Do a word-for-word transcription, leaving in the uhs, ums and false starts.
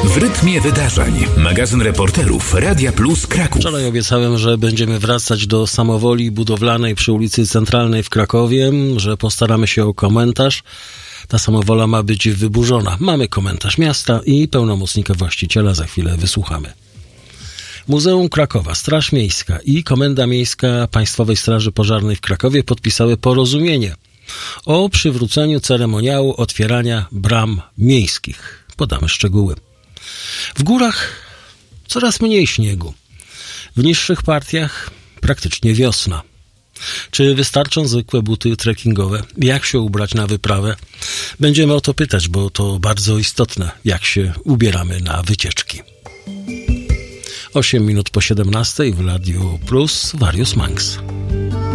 W rytmie wydarzeń. Magazyn reporterów Radia Plus Kraków. Wczoraj obiecałem, że będziemy wracać do samowoli budowlanej przy ulicy Centralnej w Krakowie, że postaramy się o komentarz. Ta samowola ma być wyburzona. Mamy komentarz miasta i pełnomocnika właściciela. Za chwilę wysłuchamy. Muzeum Krakowa, Straż Miejska i Komenda Miejska Państwowej Straży Pożarnej w Krakowie podpisały porozumienie o przywróceniu ceremoniału otwierania bram miejskich. Podamy szczegóły. W górach coraz mniej śniegu. W niższych partiach praktycznie wiosna. Czy wystarczą zwykłe buty trekkingowe? Jak się ubrać na wyprawę? Będziemy o to pytać, bo to bardzo istotne, jak się ubieramy na wycieczki. osiem minut po siedemnastej w Radiu Plus Warius Manx.